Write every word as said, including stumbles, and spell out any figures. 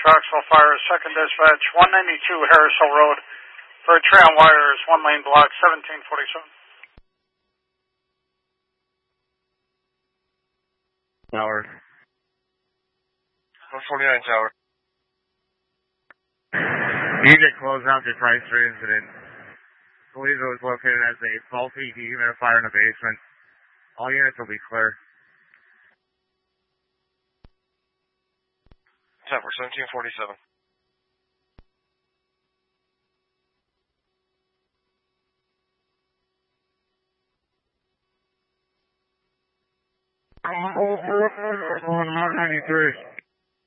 Foxwell Fire, second dispatch, one ninety-two Harris Hill Road, for a tree on wires, one lane block, seventeen forty-seven. Tower. one forty-nine Tower. Unit closed out the Price three incident. Believe it was located as a faulty dehumidifier in the basement. All units will be clear. Tower seventeen forty-seven. one ninety-three.